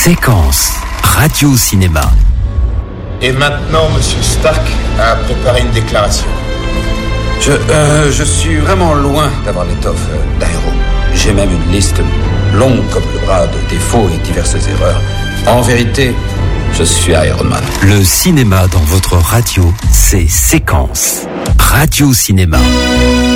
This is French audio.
Séquence radio-cinéma. Et maintenant, Monsieur Stark a préparé une déclaration. Je suis vraiment loin d'avoir l'étoffe d'un héros. J'ai même une liste longue comme le bras de défauts et diverses erreurs. En vérité, je suis Iron Man. Le cinéma dans votre radio, c'est Séquence radio-cinéma.